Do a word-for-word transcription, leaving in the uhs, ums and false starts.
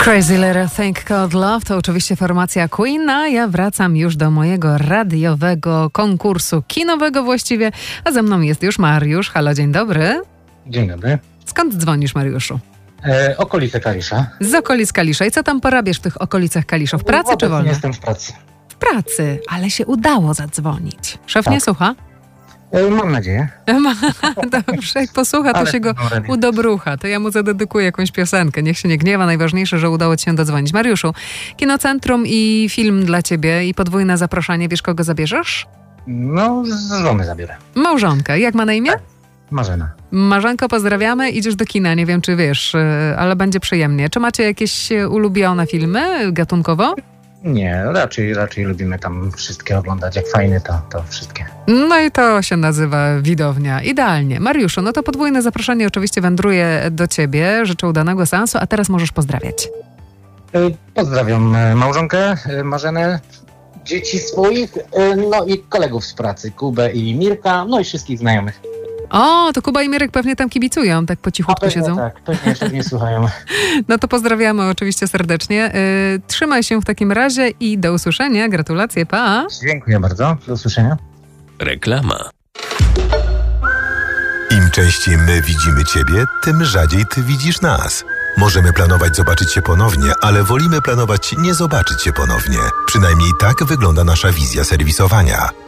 Crazy Little Thing Called Love to oczywiście formacja Queen, a ja wracam już do mojego radiowego konkursu kinowego właściwie, a ze mną jest już Mariusz. Halo, dzień dobry. Dzień dobry. Skąd dzwonisz, Mariuszu? E, okolice Kalisza. Z okolic Kalisza. I co tam porabiasz w tych okolicach Kalisza? W pracy no, czy wolno? Jestem w pracy. W pracy, ale się udało zadzwonić. Szef tak. nie słucha? E, mam nadzieję. Dobrze, jak posłucha, to ale się go udobrucha. To ja mu zadedykuję jakąś piosenkę. Niech się nie gniewa. Najważniejsze, że udało ci się dodzwonić. Mariuszu, Kinocentrum i film dla ciebie i podwójne zaproszenie. Wiesz, kogo zabierzesz? No, z żony zabiorę. Małżonkę. Jak ma na imię? Tak. Marzena. Marzenko, pozdrawiamy. Idziesz do kina, nie wiem czy wiesz, ale będzie przyjemnie. Czy macie jakieś ulubione filmy gatunkowo? Nie, raczej, raczej lubimy tam wszystkie oglądać. Jak fajny, to, to wszystkie. No i to się nazywa widownia. Idealnie. Mariuszu, no to podwójne zaproszenie oczywiście wędruje do ciebie. Życzę udanego seansu, a teraz możesz pozdrawiać. E, pozdrawiam małżonkę, Marzenę, dzieci swoich, e, no i kolegów z pracy, Kubę i Mirka, no i wszystkich znajomych. O, to Kuba i Mirek pewnie tam kibicują, tak po cichutku pewnie, siedzą. Tak, pewnie jeszcze nie słuchają. No to pozdrawiamy oczywiście serdecznie. Yy, trzymaj się w takim razie i do usłyszenia. Gratulacje, pa! Dziękuję bardzo, do usłyszenia. Reklama. Im częściej my widzimy Ciebie, tym rzadziej Ty widzisz nas. Możemy planować zobaczyć się ponownie, ale wolimy planować nie zobaczyć się ponownie. Przynajmniej tak wygląda nasza wizja serwisowania.